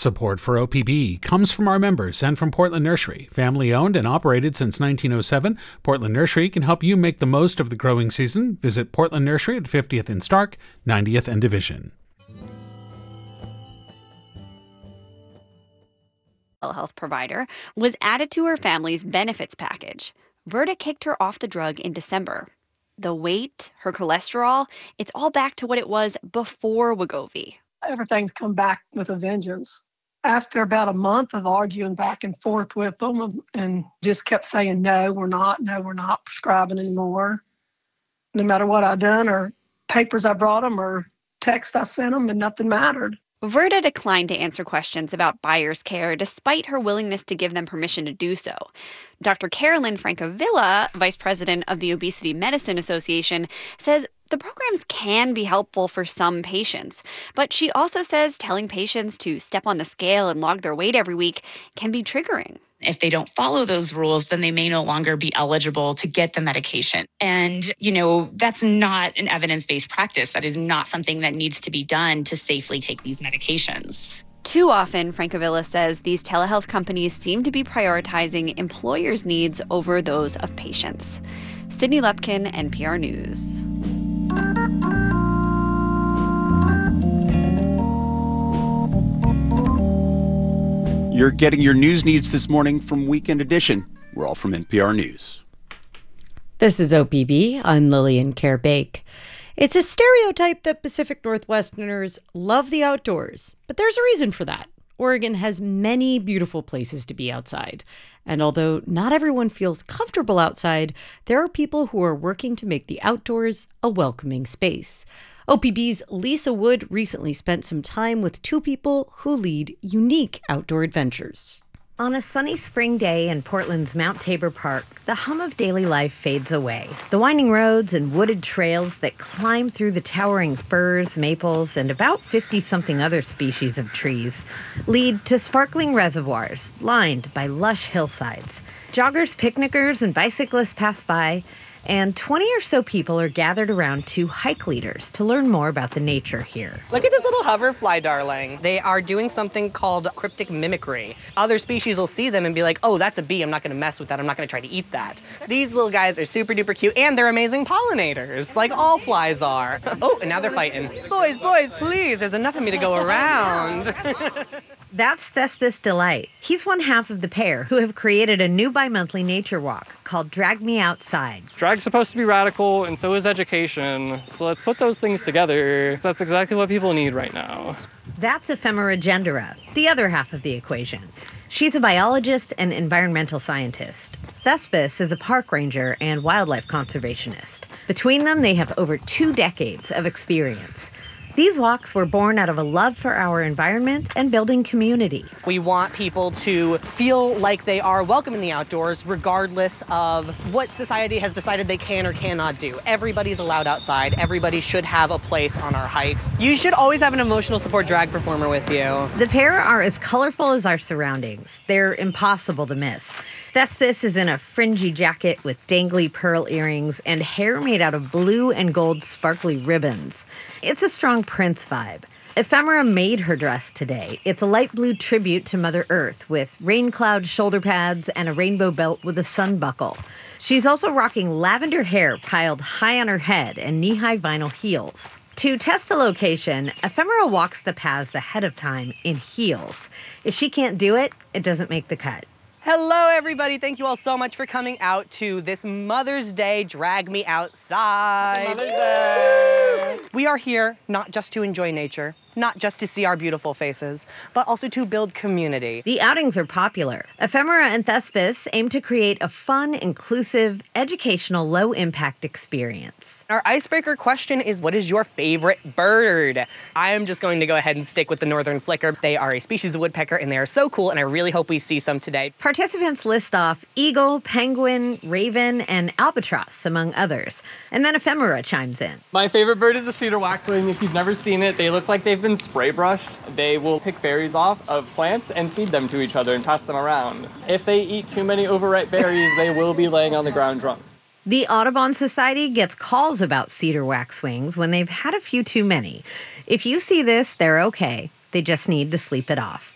Support for OPB comes from our members and from Portland Nursery. Family owned and operated since 1907, Portland Nursery can help you make the most of the growing season. Visit Portland Nursery at 50th and Stark, 90th and Division. Health provider was added to her family's benefits package. Verda kicked her off the drug in December. The weight, her cholesterol, it's all back to what it was before Wegovy. Everything's come back with a vengeance. After about a month of arguing back and forth with them and just kept saying, no, we're not prescribing anymore. No matter what I done or papers I brought them or text I sent them, and nothing mattered. Verda declined to answer questions about buyer's care despite her willingness to give them permission to do so. Dr. Carolyn Francavilla, vice president of the Obesity Medicine Association, says the programs can be helpful for some patients. But she also says telling patients to step on the scale and log their weight every week can be triggering. If they don't follow those rules, then they may no longer be eligible to get the medication. And, that's not an evidence-based practice. That is not something that needs to be done to safely take these medications. Too often, Francavilla says these telehealth companies seem to be prioritizing employers' needs over those of patients. Sydney Lepkin, NPR News. You're getting your news needs this morning from Weekend Edition. We're all from NPR News. This is OPB. I'm Lillian Care-Bake. It's a stereotype that Pacific Northwesterners love the outdoors, but there's a reason for that. Oregon has many beautiful places to be outside. And although not everyone feels comfortable outside, there are people who are working to make the outdoors a welcoming space. OPB's Lisa Wood recently spent some time with two people who lead unique outdoor adventures. On a sunny spring day in Portland's Mount Tabor Park, the hum of daily life fades away. The winding roads and wooded trails that climb through the towering firs, maples, and about 50-something other species of trees lead to sparkling reservoirs lined by lush hillsides. Joggers, picnickers, and bicyclists pass by, and 20 or so people are gathered around two hike leaders to learn more about the nature here. Look at this little hoverfly, darling. They are doing something called cryptic mimicry. Other species will see them and be like, oh, that's a bee. I'm not going to mess with that. I'm not going to try to eat that. These little guys are super duper cute, and they're amazing pollinators, like all flies are. Oh, and now they're fighting. Boys, please, there's enough of me to go around. That's Thespis Delight. He's one half of the pair who have created a new bi-monthly nature walk called Drag Me Outside. Drag's supposed to be radical, and so is education. So let's put those things together. That's exactly what people need right now. That's Ephemera Gendera, the other half of the equation. She's a biologist and environmental scientist. Thespis is a park ranger and wildlife conservationist. Between them, they have over 2 decades of experience. These walks were born out of a love for our environment and building community. We want people to feel like they are welcome in the outdoors, regardless of what society has decided they can or cannot do. Everybody's allowed outside. Everybody should have a place on our hikes. You should always have an emotional support drag performer with you. The pair are as colorful as our surroundings. They're impossible to miss. Thespis is in a fringy jacket with dangly pearl earrings and hair made out of blue and gold sparkly ribbons. It's a strong Prince vibe. Ephemera made her dress today. It's a light blue tribute to Mother Earth with rain cloud shoulder pads and a rainbow belt with a sun buckle. She's also rocking lavender hair piled high on her head and knee-high vinyl heels. To test a location, Ephemera walks the paths ahead of time in heels. If she can't do it, it doesn't make the cut. Hello, everybody. Thank you all so much for coming out to this Mother's Day Drag Me Outside. Mother's Day. We are here not just to enjoy nature, not just to see our beautiful faces, but also to build community. The outings are popular. Ephemera and Thespis aim to create a fun, inclusive, educational, low-impact experience. Our icebreaker question is, what is your favorite bird? I am just going to go ahead and stick with the northern flicker. They are a species of woodpecker, and they are so cool, and I really hope we see some today. Participants list off eagle, penguin, raven, and albatross, among others. And then Ephemera chimes in. My favorite bird is a cedar waxwing. If you've never seen it, they look like they've been spray brushed. They will pick berries off of plants and feed them to each other and pass them around. If they eat too many overripe berries, they will be laying on the ground drunk. The Audubon Society gets calls about cedar waxwings when they've had a few too many. If you see this, they're okay. They just need to sleep it off.